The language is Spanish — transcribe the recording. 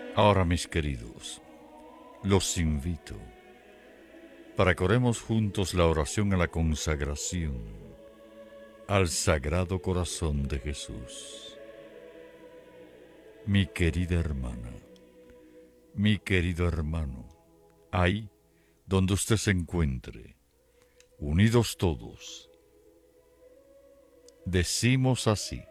Ahora, mis queridos, los invito para que oremos juntos la oración a la consagración al Sagrado Corazón de Jesús. Mi querida hermana, mi querido hermano, ahí donde usted se encuentre, unidos todos, decimos así: